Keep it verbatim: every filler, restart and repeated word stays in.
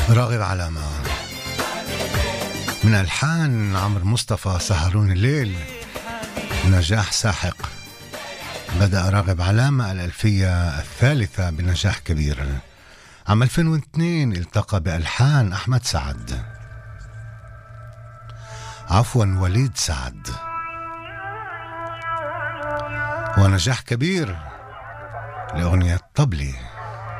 راغب علامة من ألحان عمرو مصطفى سهرون الليل. نجاح ساحق. بدأ راغب علامة الألفية الثالثة بنجاح كبير. عام ألفين واثنين التقى بألحان أحمد سعد، عفوا وليد سعد، ونجاح كبير لأغنية طبلي.